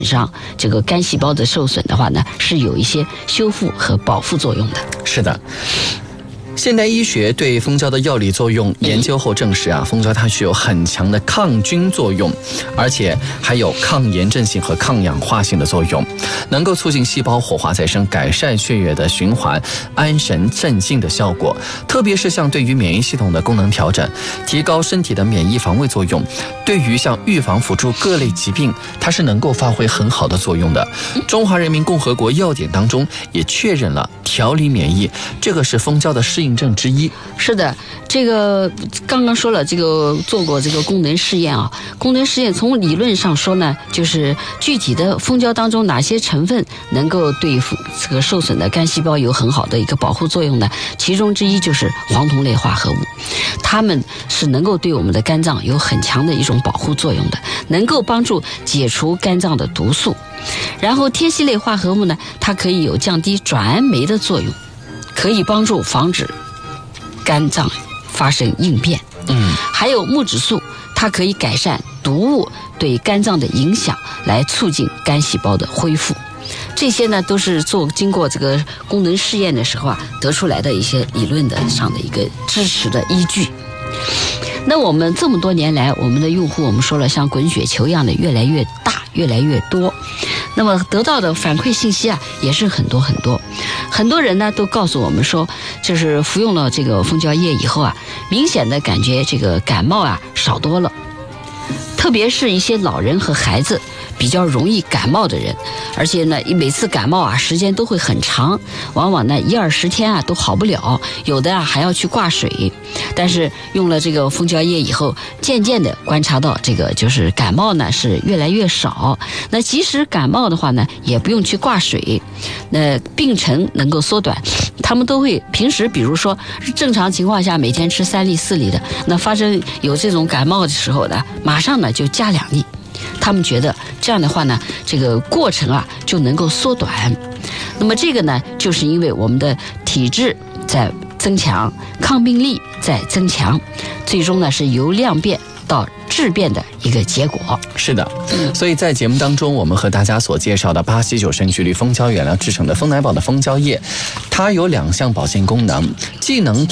上这个肝细胞的受损的话呢，是有一些修复和保护作用的。 是的。现代医学对蜂胶的药理作用研究后证实蜂胶它具有很强的抗菌作用，而且还有抗炎症性和抗氧化性的作用，能够促进细胞活化再生，改善血液的循环，安神镇静的效果。特别是像对于免疫系统的功能调整，提高身体的免疫防卫作用，对于像预防辅助各类疾病，它是能够发挥很好的作用的。中华人民共和国药典当中也确认了调理免疫，这个是蜂胶的适应症之一。 是的，这个刚刚说了，这个做过这个功能试验功能试验从理论上说呢，就是具体的蜂胶当中哪些成分能够对这个受损的肝细胞有很好的一个保护作用呢？其中之一就是黄酮类化合物，它们是能够对我们的肝脏有很强的一种保护作用的，能够帮助解除肝脏的毒素。然后萜烯类化合物呢，它可以有降低转氨酶的作用，可以帮助防止肝脏发生应变。还有木质素，它可以改善毒物对肝脏的影响，来促进肝细胞的恢复。这些呢都是经过这个功能试验的时候得出来的一些理论的上的一个支持的依据。那我们这么多年来，我们的用户我们说了，像滚雪球一样的越来越大，越来越多，那么得到的反馈信息也是很多很多。很多人呢都告诉我们说，就是服用了这个蜂胶液以后明显的感觉这个感冒少多了，特别是一些老人和孩子比较容易感冒的人，而且呢每次感冒时间都会很长，往往呢1-20天都好不了，有的还要去挂水。但是用了这个蜂胶液以后，渐渐的观察到这个就是感冒呢是越来越少。那即使感冒的话呢，也不用去挂水，那病程能够缩短。他们都会平时比如说正常情况下每天吃3粒4粒的，那发生有这种感冒的时候呢，马上呢就加2粒。他们觉得这样的话呢，这个过程就能够缩短。那么这个呢，就是因为我们的体质在增强，抗病力在增强，最终呢是由量变到质变的一个结果。 是的，所以在节目当中，我们和大家所介绍的巴西9升聚氯蜂胶原料制成的蜂奶宝的蜂胶液，它有2项保健功能，既能